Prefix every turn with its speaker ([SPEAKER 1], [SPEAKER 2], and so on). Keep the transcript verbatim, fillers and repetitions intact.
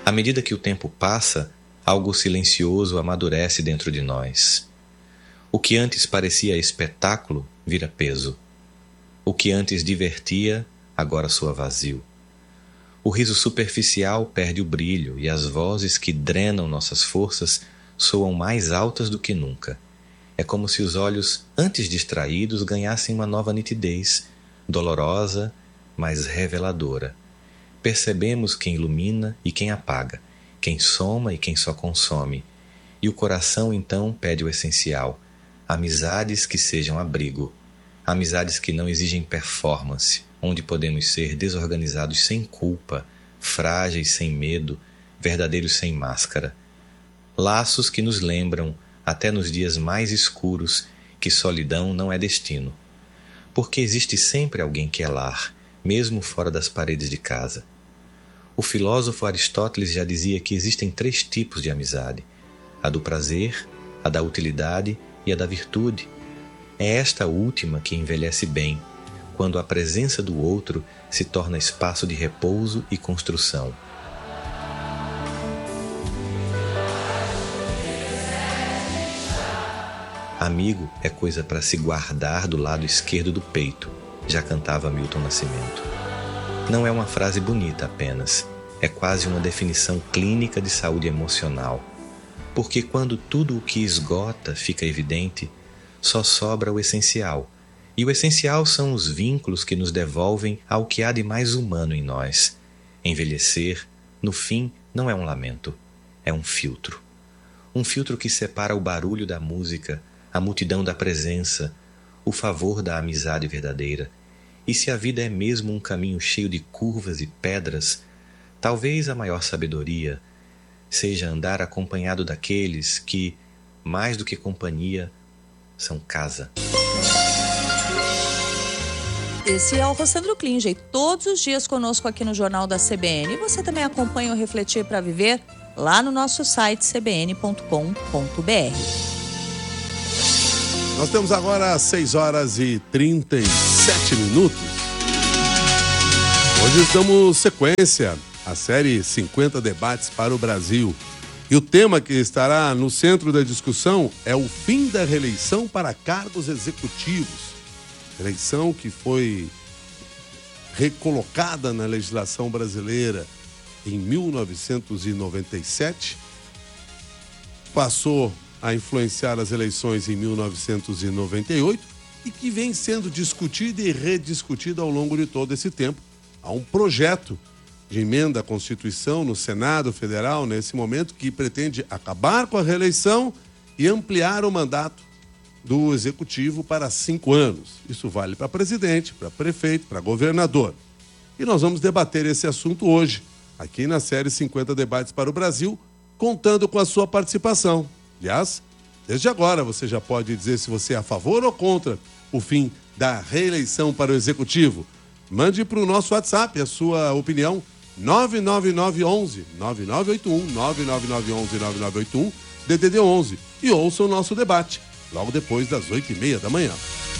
[SPEAKER 1] À medida que o tempo passa, algo silencioso amadurece dentro de nós. O que antes parecia espetáculo vira peso. O que antes divertia, agora soa vazio. O riso superficial perde o brilho e as vozes que drenam nossas forças soam mais altas do que nunca. É como se os olhos, antes distraídos, ganhassem uma nova nitidez, dolorosa, mas reveladora. Percebemos quem ilumina e quem apaga, quem soma e quem só consome. E o coração então pede o essencial, amizades que sejam abrigo, amizades que não exigem performance, onde podemos ser desorganizados sem culpa, frágeis sem medo, verdadeiros sem máscara. Laços que nos lembram, até nos dias mais escuros, que solidão não é destino. Porque existe sempre alguém que é lar, mesmo fora das paredes de casa. O filósofo Aristóteles já dizia que existem três tipos de amizade: a do prazer, a da utilidade e a da virtude. É esta última que envelhece bem, quando a presença do outro se torna espaço de repouso e construção. Amigo é coisa para se guardar do lado esquerdo do peito, já cantava Milton Nascimento. Não é uma frase bonita apenas, é quase uma definição clínica de saúde emocional. Porque quando tudo o que esgota fica evidente, só sobra o essencial. E o essencial são os vínculos que nos devolvem ao que há de mais humano em nós. Envelhecer, no fim, não é um lamento, é um filtro. Um filtro que separa o barulho da música, a multidão da presença, o favor da amizade verdadeira. E se a vida é mesmo um caminho cheio de curvas e pedras, talvez a maior sabedoria seja andar acompanhado daqueles que, mais do que companhia, são casa.
[SPEAKER 2] Esse é o Rossandro Klinger, todos os dias conosco aqui no Jornal da C B N. E você também acompanha o Refletir para Viver lá no nosso site c b n ponto com ponto b r.
[SPEAKER 3] Nós temos agora seis horas e trinta e sete minutos. Hoje damos sequência à série cinquenta Debates para o Brasil. E o tema que estará no centro da discussão é o fim da reeleição para cargos executivos. Eleição que foi recolocada na legislação brasileira em mil novecentos e noventa e sete, passou a influenciar as eleições em mil novecentos e noventa e oito e que vem sendo discutida e rediscutida ao longo de todo esse tempo. Há um projeto de emenda à Constituição no Senado Federal, nesse momento, que pretende acabar com a reeleição e ampliar o mandato do Executivo para cinco anos. Isso vale para presidente, para prefeito, para governador. E nós vamos debater esse assunto hoje, aqui na série cinquenta Debates para o Brasil, contando com a sua participação. Aliás, desde agora você já pode dizer se você é a favor ou contra o fim da reeleição para o Executivo. Mande para o nosso WhatsApp a sua opinião, nove nove nove onze nove nove oito um, nove nove nove onze nove nove oito um, D D D onze, e ouça o nosso debate, logo depois das oito e meia da manhã.